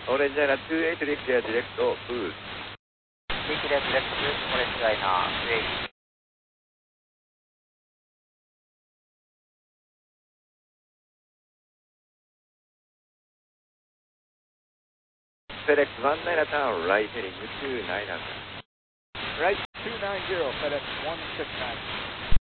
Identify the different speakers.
Speaker 1: Orange Line 28 declare direct boost.
Speaker 2: Declare direct boost, Orange Line 28.
Speaker 1: FedEx 19 town, right heading 290.
Speaker 3: Right 290, FedEx 169.